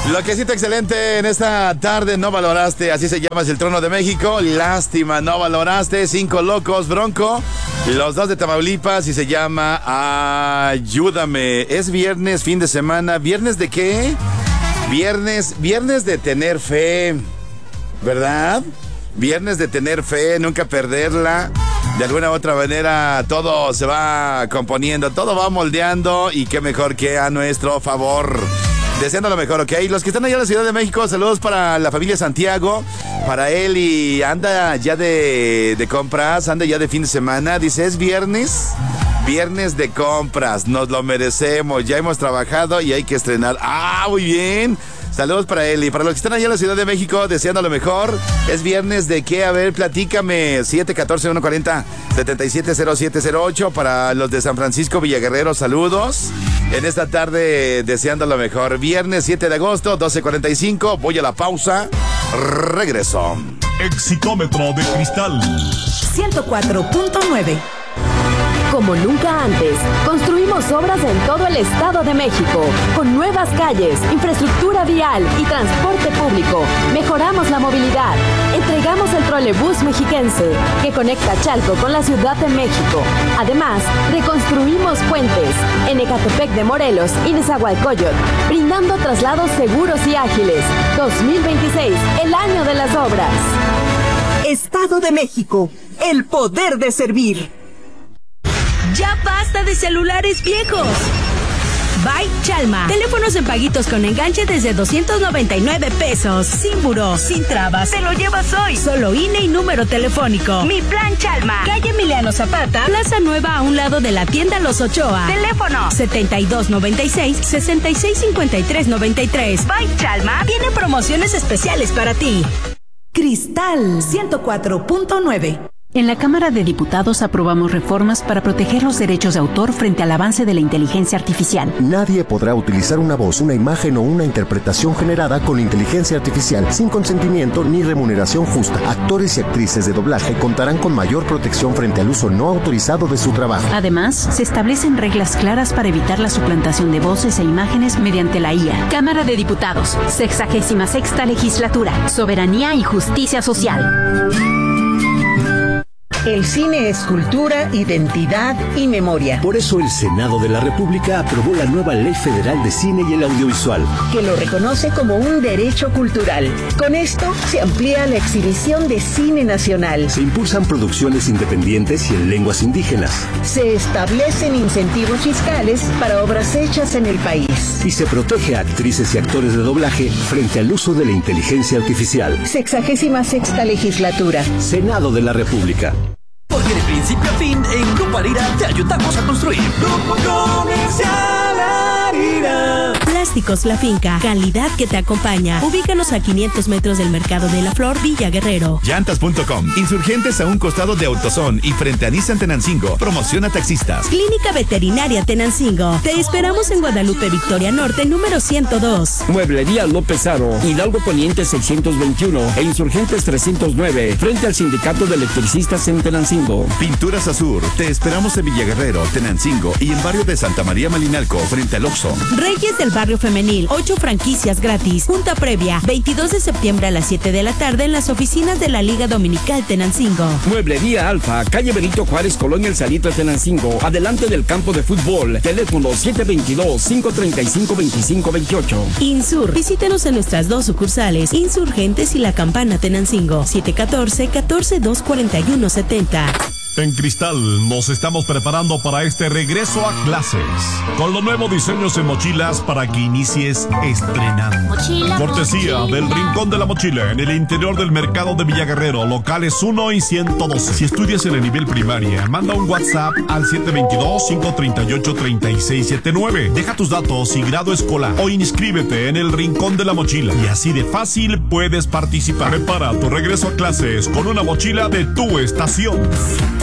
Lo que hiciste excelente en esta tarde, no valoraste, así se llama el Trono de México. Lástima, no valoraste. 5 locos, Bronco. Los 2 de Tamaulipas y se llama Ayúdame. Es viernes, fin de semana. ¿Viernes de qué? Viernes de tener fe, ¿verdad? Viernes de tener fe, nunca perderla. De alguna u otra manera todo se va componiendo, todo va moldeando y qué mejor que a nuestro favor. Deseando lo mejor, ¿ok? Los que están allá en la Ciudad de México, saludos para la familia Santiago, para él y anda ya de compras, anda ya de fin de semana. Dice, es viernes de compras, nos lo merecemos, ya hemos trabajado y hay que estrenar. Muy bien. Saludos para él y para los que están allá en la Ciudad de México, deseando lo mejor. Es viernes de qué, a ver, platícame. 714-140-770708. Para los de San Francisco, Villaguerrero, saludos. En esta tarde, deseando lo mejor. Viernes 7 de agosto, 12:45. Voy a la pausa. Regreso. Exicómetro de cristal 104.9. Como nunca antes, construimos obras en todo el Estado de México, con nuevas calles, infraestructura vial y transporte público. Mejoramos la movilidad. Entregamos el trolebús mexiquense, que conecta Chalco con la Ciudad de México. Además, reconstruimos puentes en Ecatepec de Morelos y Nezahualcóyotl, brindando traslados seguros y ágiles. 2026, el año de las obras. Estado de México, el poder de servir. ¡Ya basta de celulares viejos! By Chalma. Teléfonos en paguitos con enganche desde 299 pesos. Sin buró, sin trabas. Te lo llevas hoy. Solo INE y número telefónico. Mi plan Chalma. Calle Emiliano Zapata, Plaza Nueva, a un lado de la tienda Los Ochoa. Teléfono 7296-665393. By Chalma tiene promociones especiales para ti. Cristal 104.9. En la Cámara de Diputados aprobamos reformas para proteger los derechos de autor frente al avance de la inteligencia artificial. Nadie podrá utilizar una voz, una imagen o una interpretación generada con inteligencia artificial sin consentimiento ni remuneración justa. Actores y actrices de doblaje contarán con mayor protección frente al uso no autorizado de su trabajo. Además, se establecen reglas claras para evitar la suplantación de voces e imágenes mediante la IA. Cámara de Diputados, 66ª Legislatura, Soberanía y Justicia Social. El cine es cultura, identidad y memoria. Por eso el Senado de la República aprobó la nueva Ley Federal de Cine y el Audiovisual, que lo reconoce como un derecho cultural. Con esto se amplía la exhibición de cine nacional. Se impulsan producciones independientes y en lenguas indígenas. Se establecen incentivos fiscales para obras hechas en el país. Y se protege a actrices y actores de doblaje frente al uso de la inteligencia artificial. 66ª Legislatura. Senado de la República. Porque de principio a fin, en Grupo Arira te ayudamos a construir. Grupo Comercial Arira. Plásticos La Finca, calidad que te acompaña. Ubícanos a 500 metros del Mercado de la Flor, Villa Guerrero. Llantas.com, insurgentes a un costado de AutoZone y frente a Nissan Tenancingo. Promociona taxistas. Clínica Veterinaria Tenancingo. Te esperamos en Guadalupe Victoria Norte, número 102. Mueblería López Aro, Hidalgo Poniente 621 e Insurgentes 309, frente al Sindicato de Electricistas en Tenancingo. Pinturas Azur, te esperamos en Villa Guerrero, Tenancingo y en barrio de Santa María Malinalco, frente al Oxxo. Reyes del Barrio Femenil, 8 franquicias gratis. Junta previa, 22 de septiembre a las 7 de la tarde en las oficinas de la Liga Dominical Tenancingo. Mueblería Alfa, calle Benito Juárez, Colonia El Salito de Tenancingo, adelante del campo de fútbol. Teléfono 722-535-2528. Insur, visítenos en nuestras 2 sucursales, Insurgentes y La Campana Tenancingo, 714-14-241-70. En Cristal nos estamos preparando para este regreso a clases, con los nuevos diseños en mochilas para que inicies estrenando. Cortesía del Rincón de la Mochila en el interior del mercado de Villa Guerrero, locales 1 y 112. Si estudias en el nivel primaria, manda un WhatsApp al 722-538-3679. Deja tus datos y grado escolar o inscríbete en el Rincón de la Mochila y así de fácil puedes participar. Prepara tu regreso a clases con una mochila de tu estación.